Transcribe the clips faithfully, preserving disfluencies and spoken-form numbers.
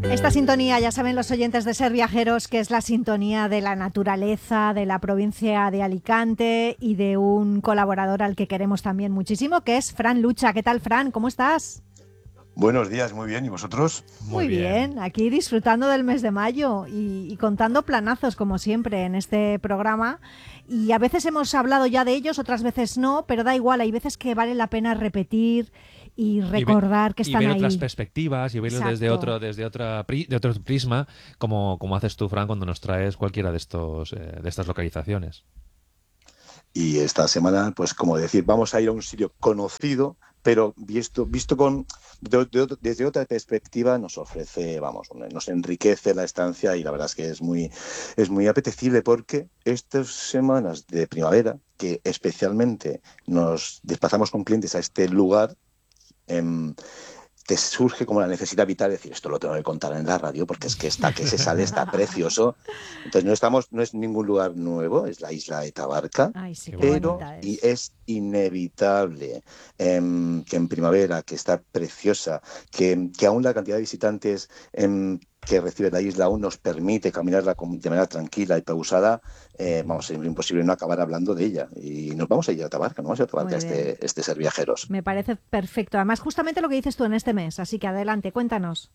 Esta sintonía, ya saben los oyentes de Ser Viajeros, que es la sintonía de la naturaleza, de la provincia de Alicante y de un colaborador al que queremos también muchísimo, que es Fran Lucha. ¿Qué tal, Fran? ¿Cómo estás? Buenos días, muy bien. ¿Y vosotros? Muy, muy bien. bien, aquí disfrutando del mes de mayo y, y contando planazos, como siempre, en este programa. Y a veces hemos hablado ya de ellos, otras veces no, pero da igual, hay veces que vale la pena repetir y recordar y ve, que están y ver ahí. otras perspectivas y verlos desde otro desde otra de otro prisma, como, como haces tú, Fran, cuando nos traes cualquiera de estos eh, de estas localizaciones. Y esta semana, pues como decir, vamos a ir a un sitio conocido, pero visto, visto con de, de, desde otra perspectiva, nos ofrece, vamos, nos enriquece la estancia y la verdad es que es muy, es muy apetecible porque estas semanas de primavera, que especialmente nos desplazamos con clientes a este lugar, eh, te surge como la necesidad vital de decir, esto lo tengo que contar en la radio porque es que está que se sale, está precioso. Entonces no estamos, no es ningún lugar nuevo, es la isla de Tabarca. Ay, sí, pero es. Y es inevitable eh, que en primavera, que está preciosa, que, que aún la cantidad de visitantes eh, que recibe la isla aún nos permite caminarla de manera tranquila y pausada, eh, vamos, es imposible no acabar hablando de ella. Y nos vamos a ir a Tabarca, nos vamos a ir a Tabarca este, este Ser Viajeros. Me parece perfecto. Además, justamente lo que dices tú en este mes, así que adelante, cuéntanos.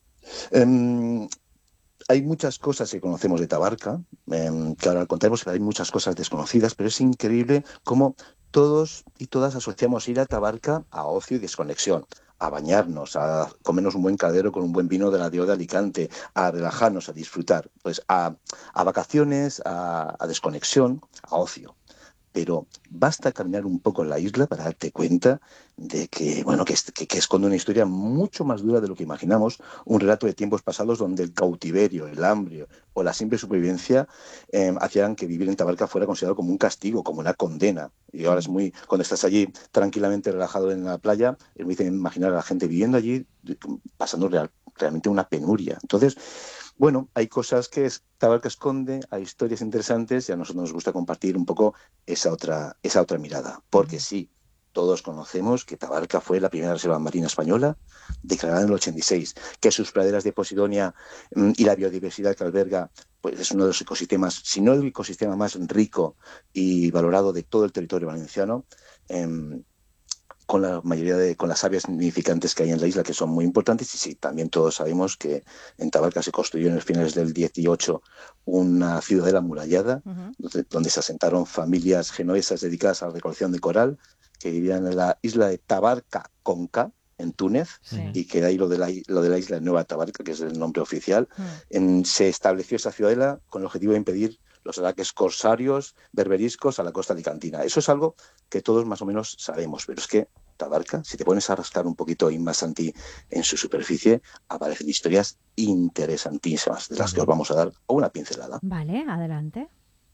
Um, Hay muchas cosas que conocemos de Tabarca, eh, que ahora contaremos, pero hay muchas cosas desconocidas, pero es increíble cómo todos y todas asociamos ir a Tabarca a ocio y desconexión, a bañarnos, a comernos un buen caldero con un buen vino de la Deo de Alicante, a relajarnos, a disfrutar, pues a, a vacaciones, a, a desconexión, a ocio. Pero basta caminar un poco en la isla para darte cuenta de que, bueno, que, que, que esconde una historia mucho más dura de lo que imaginamos, un relato de tiempos pasados donde el cautiverio, el hambre o la simple supervivencia eh, hacían que vivir en Tabarca fuera considerado como un castigo, como una condena. Y ahora es muy, cuando estás allí tranquilamente relajado en la playa, es muy difícil imaginar a la gente viviendo allí, pasando real, realmente una penuria. Entonces, bueno, hay cosas que Tabarca esconde, hay historias interesantes y a nosotros nos gusta compartir un poco esa otra, esa otra mirada. Porque sí, todos conocemos que Tabarca fue la primera reserva marina española, declarada en el ochenta y seis, que sus praderas de Posidonia mmm, y la biodiversidad que alberga pues es uno de los ecosistemas, si no el ecosistema más rico y valorado de todo el territorio valenciano. Eh, con la mayoría de, con las áreas significantes que hay en la isla, que son muy importantes, y sí, también todos sabemos que en Tabarca se construyó en los finales del dieciocho una ciudadela amurallada, uh-huh. donde, donde se asentaron familias genovesas dedicadas a la recolección de coral, que vivían en la isla de Tabarca Conca, en Túnez, sí. y que de ahí lo de, la, lo de la isla de Nueva Tabarca, que es el nombre oficial. Uh-huh. En, se estableció esa ciudadela con el objetivo de impedir los ataques corsarios, berberiscos a la costa alicantina. Eso es algo que todos más o menos sabemos, pero es que Tabarca, si te pones a rascar un poquito ahí más anti en su superficie, aparecen historias interesantísimas, de las que os vamos a dar una pincelada. Vale, adelante.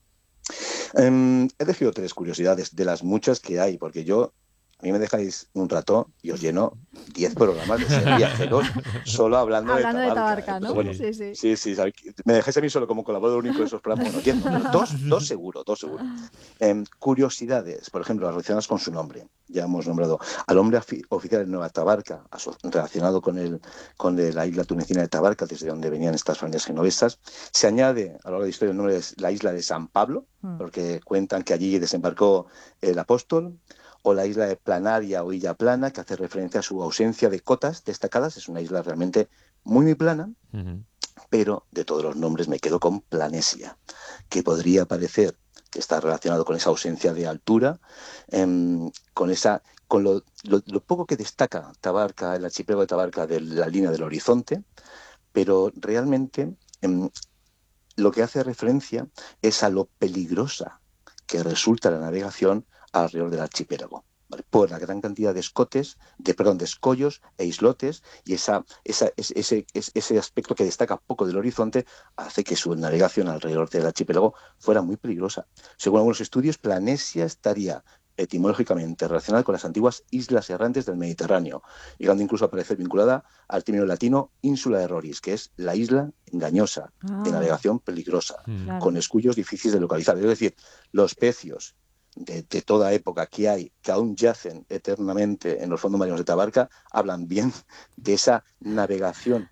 Um, he elegido tres curiosidades de las muchas que hay, porque yo... A mí me dejáis un rato y os lleno diez programas de Ser Viajeros solo hablando, hablando de Tabarca. De Tabarca, ¿no? Bueno, sí, sí. sí, sí. Me dejáis a mí solo como colaborador único de esos programas. Bueno, diez, no, dos, dos seguro, dos seguro. Eh, curiosidades, por ejemplo, relacionadas con su nombre. Ya hemos nombrado al hombre oficial de Nueva Tabarca, relacionado con, el, con la isla tunecina de Tabarca, desde donde venían estas familias genovesas. Se añade a lo largo de la historia el nombre de la isla de San Pablo, porque cuentan que allí desembarcó el apóstol. O la isla de Planaria o Illa Plana, que hace referencia a su ausencia de cotas destacadas. Es una isla realmente muy, muy plana, uh-huh. pero de todos los nombres me quedo con Planesia, que podría parecer que está relacionado con esa ausencia de altura, eh, con, esa, con lo, lo, lo poco que destaca Tabarca, el archipiélago de Tabarca de la línea del horizonte, pero realmente eh, lo que hace referencia es a lo peligrosa que resulta la navegación alrededor del archipiélago, ¿vale? Por la gran cantidad de escotes, de, perdón, de escollos e islotes, y esa, esa, ese, ese, ese aspecto que destaca poco del horizonte hace que su navegación alrededor del archipiélago fuera muy peligrosa. Según algunos estudios, Planesia estaría etimológicamente relacionada con las antiguas islas errantes del Mediterráneo, llegando incluso a aparecer vinculada al término latino Ínsula de Roris, que es la isla engañosa, ah. de navegación peligrosa, claro. con escullos difíciles de localizar. Es decir, los pecios De, de toda época que hay, que aún yacen eternamente en los fondos marinos de Tabarca, hablan bien de esa navegación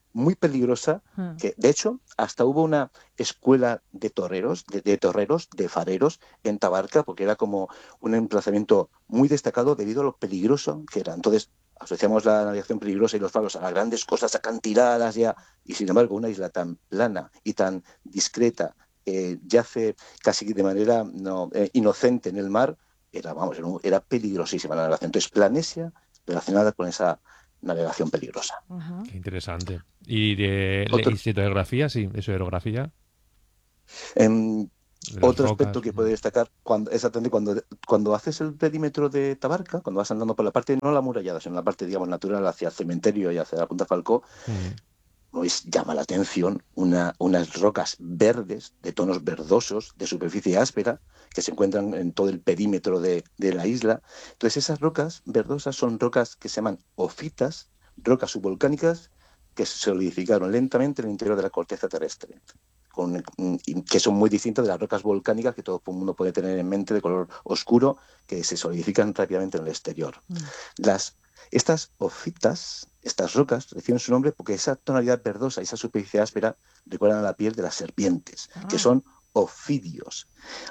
muy peligrosa, Mm. que de hecho hasta hubo una escuela de toreros, de, de torreros, de fareros en Tabarca, porque era como un emplazamiento muy destacado debido a lo peligroso que era. Entonces asociamos la navegación peligrosa y los faros a las grandes costas acantiladas ya, y sin embargo una isla tan plana y tan discreta que yace casi de manera no, eh, inocente en el mar, era, vamos, era, un- era peligrosísima la navegación. Entonces Planesia relacionada con esa navegación peligrosa. Ajá. Qué interesante. ¿Y de le- Otro, historiografía? Sí, de historiografía, em, de las otro aspecto rocas. que puede destacar, cuando, exactamente cuando, cuando haces el perímetro de Tabarca, cuando vas andando por la parte, no la amurallada, sino la parte, digamos, natural hacia el cementerio y hacia la Punta Falcó, Mm. pues llama la atención una, unas rocas verdes, de tonos verdosos, de superficie áspera, que se encuentran en todo el perímetro de, de la isla. Entonces esas rocas verdosas son rocas que se llaman ofitas, rocas subvolcánicas que se solidificaron lentamente en el interior de la corteza terrestre, con, que son muy distintas de las rocas volcánicas que todo el mundo puede tener en mente de color oscuro, que se solidifican rápidamente en el exterior. Mm. Las, estas ofitas, estas rocas, reciben su nombre porque esa tonalidad verdosa y esa superficie áspera recuerdan a la piel de las serpientes, que Ah. son ofidios.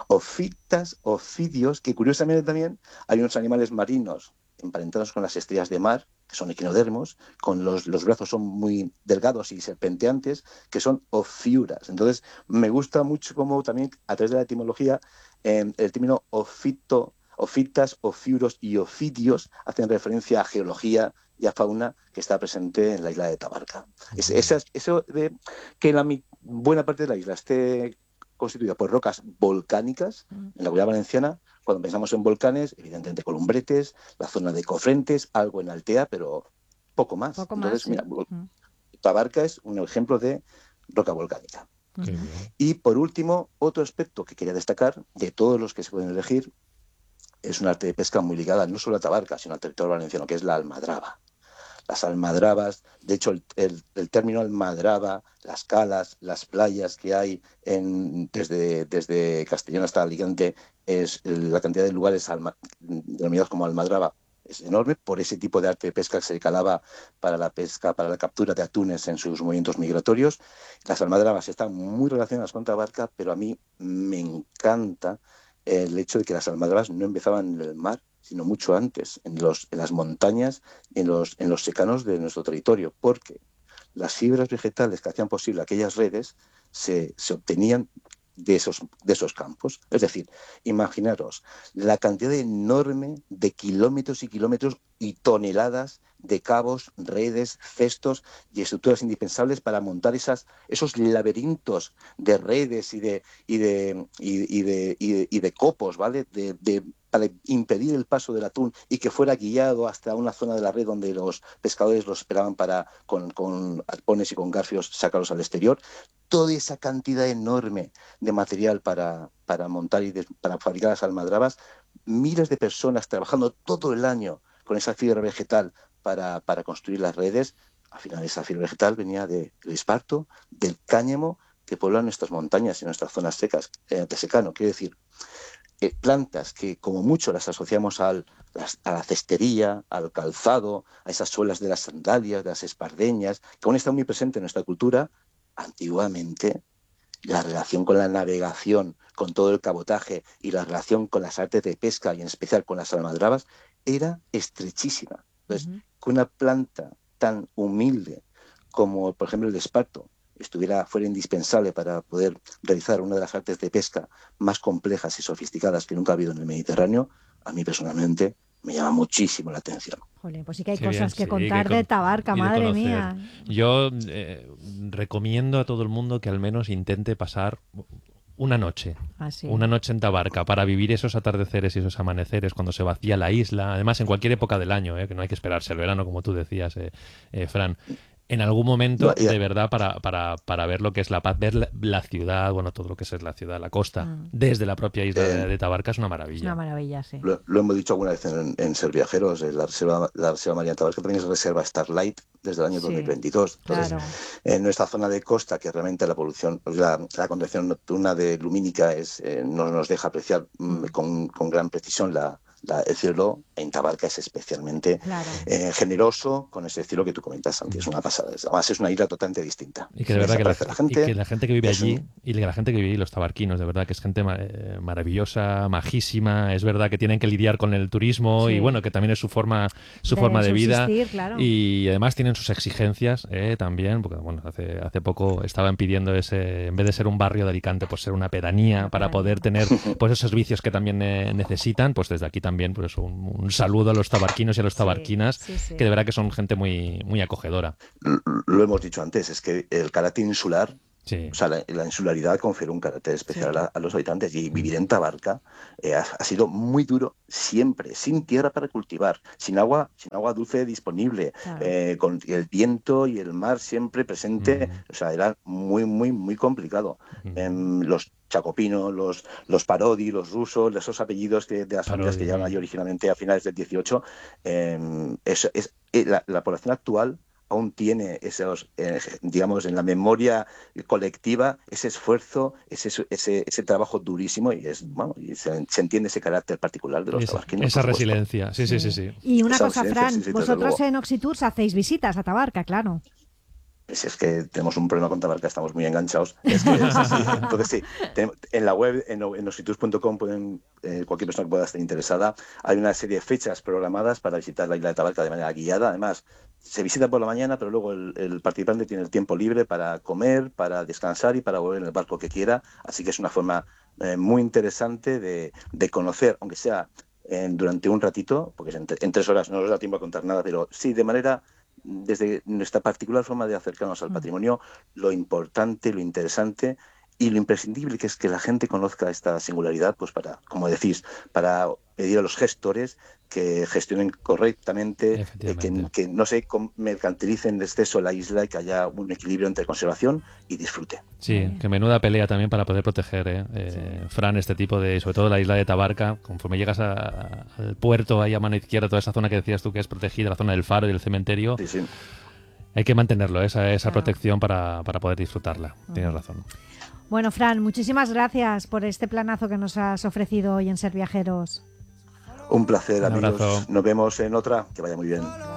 Ofitas, ofidios, que curiosamente también hay unos animales marinos emparentados con las estrellas de mar, que son equinodermos, con los, los brazos son muy delgados y serpenteantes, que son ofiuras. Entonces, me gusta mucho cómo también, a través de la etimología, eh, el término ofito, ofitas, ofiuros y ofidios hacen referencia a geología y a fauna que está presente en la isla de Tabarca. Es, esas, eso de que la mi- buena parte de la isla esté constituida por rocas volcánicas, Mm. en la Comunidad Valenciana, cuando pensamos en volcanes, evidentemente Columbretes, la zona de Cofrentes, algo en Altea, pero poco más. Poco más, Entonces, mira, sí. Mm. Tabarca es un ejemplo de roca volcánica. Qué Ujú. bien. Y por último, otro aspecto que quería destacar, de todos los que se pueden elegir, es un arte de pesca muy ligada no solo a Tabarca, sino al territorio valenciano, que es la almadraba. Las almadrabas, de hecho el, el, el término almadraba, las calas, las playas que hay en, desde, desde Castellón hasta Alicante, es la cantidad de lugares alma, denominados como almadraba es enorme por ese tipo de arte de pesca que se calaba para la pesca, para la captura de atunes en sus movimientos migratorios. Las almadrabas están muy relacionadas con Tabarca, pero a mí me encanta el hecho de que las almadrabas no empezaban en el mar, sino mucho antes, en, los, en las montañas, en los, en los secanos de nuestro territorio, porque las fibras vegetales que hacían posible aquellas redes se, se obtenían de esos, de esos campos. Es decir, imaginaros la cantidad enorme de kilómetros y kilómetros y toneladas de cabos, redes, cestos y estructuras indispensables para montar esas, esos laberintos de redes y de, y de, y, y de, y de, y de copos, ¿vale? De, de, para impedir el paso del atún y que fuera guiado hasta una zona de la red donde los pescadores los esperaban para, con, con arpones y con garfios, sacarlos al exterior. Toda esa cantidad enorme de material para, para montar y de, para fabricar las almadrabas, miles de personas trabajando todo el año con esa fibra vegetal para, para construir las redes. Al final esa fibra vegetal venía del de esparto, del cáñamo que pueblan nuestras montañas y nuestras zonas secas eh, de secano. Quiero decir, eh, plantas que como mucho las asociamos al, las, a la cestería, al calzado, a esas suelas de las sandalias, de las espardeñas, que aún están muy presentes en nuestra cultura. Antiguamente la relación con la navegación, con todo el cabotaje y la relación con las artes de pesca y en especial con las almadrabas era estrechísima. Entonces, Ujú. que una planta tan humilde como, por ejemplo, el esparto estuviera fuera indispensable para poder realizar una de las artes de pesca más complejas y sofisticadas que nunca ha habido en el Mediterráneo, a mí personalmente me llama muchísimo la atención. Jolín, pues sí que hay Qué bien, cosas que sí, contar que de con- Tabarca, y de madre conocer. mía. Yo eh, recomiendo a todo el mundo que al menos intente pasar una noche. Así. Una noche en Tabarca para vivir esos atardeceres y esos amaneceres cuando se vacía la isla. Además, en cualquier época del año, eh, que no hay que esperarse el verano, como tú decías, eh, eh, Fran. En algún No, momento, y, de verdad, para, para, para ver lo que es la paz, ver la, la ciudad, bueno, todo lo que es la ciudad, la costa, Mm. desde la propia isla eh, de, de Tabarca es una Es una maravilla. maravilla, sí. Lo, lo hemos dicho alguna vez en, en Ser Viajeros, en la reserva, la reserva marina de Tabarca también es reserva Starlight desde el año dos mil Sí, veintidós. Entonces, claro. en nuestra zona de costa, que realmente la polución, la, la condensación nocturna de lumínica es, eh, no nos deja apreciar mm, Mm. con, con gran precisión la, la, el cielo en Tabarca es especialmente Claro. eh, generoso con ese cielo que tú comentas, Santi. Es una pasada. Además, es una isla totalmente distinta. Y que de verdad que la, la gente, y que la gente que vive es allí, un- y que la gente que vive allí, los tabarquinos, de verdad que es gente ma- eh, maravillosa, majísima. Es verdad que tienen que lidiar con el turismo Sí. y bueno, que también es su forma, su De forma de vida. subsistir, claro. Y además tienen sus exigencias eh, también, porque bueno, hace, hace poco estaban pidiendo ese, en vez de ser un barrio de Alicante, pues ser una pedanía Una para pedanía. poder tener pues esos servicios que también eh, necesitan. Pues desde aquí también pues un, un saludo a los tabarquinos y a los Sí, tabarquinas, sí, sí. que de verdad que son gente muy, muy acogedora. lo hemos dicho antes, es que el carácter insular, Sí. o sea, la, la insularidad confiere un carácter especial Sí. a, a los habitantes, y vivir en Tabarca eh, ha, ha sido muy duro siempre, sin tierra para cultivar, sin agua, sin agua dulce disponible, Claro. eh, con el viento y el mar siempre presente, Mm. o sea, era muy, muy, muy complicado. Mm. Em, los chacopinos, los, los parodi, los rusos, esos apellidos que, de las familias Parodi, que llegaron mm. allí originalmente a finales del dieciocho, em, es, es- eh, la, la población actual aún tiene esos, eh, digamos, en la memoria colectiva, ese esfuerzo, ese, ese, ese trabajo durísimo, y es bueno, y se, se entiende ese carácter particular de los Esa, tabarquinos. esa por supuesto. resiliencia, sí, sí, sí, sí. Y una Esa cosa, residencia, Fran, sí, sí, desde vosotros luego. en Oxitours hacéis visitas a Tabarca, claro. Si es que tenemos un problema con Tabarca, estamos muy enganchados. Es que, sí, sí. Entonces, sí, tenemos- en la web, en, en oxitours punto com, pueden, eh, cualquier persona que pueda estar interesada, hay una serie de fechas programadas para visitar la isla de Tabarca de manera guiada. Además, se visita por la mañana, pero luego el, el participante tiene el tiempo libre para comer, para descansar y para volver en el barco que quiera. Así que es una forma eh, muy interesante de, de conocer, aunque sea eh, durante un ratito, porque en, en tres horas no nos da tiempo a contar nada, pero sí de manera, desde nuestra particular forma de acercarnos al Mm. patrimonio, lo importante, lo interesante y lo imprescindible que es que la gente conozca esta singularidad, pues para, como decís, para pedir a los gestores que gestionen correctamente, eh, que, Efectivamente. que no se com- mercantilicen de exceso la isla y que haya un equilibrio entre conservación y disfrute. Sí, Vale. que menuda pelea también para poder proteger, eh, eh, Fran, este tipo de, sobre todo la isla de Tabarca, conforme llegas a- al puerto, ahí a mano izquierda, toda esa zona que decías tú que es protegida, la zona del faro y del cementerio, Sí, sí. hay que mantenerlo, esa, esa Claro. protección para, para poder disfrutarla. Tienes razón. Bueno, Fran, muchísimas gracias por este planazo que nos has ofrecido hoy en Ser Viajeros. Un placer, Un amigos. abrazo. Nos vemos en otra. Que vaya muy bien.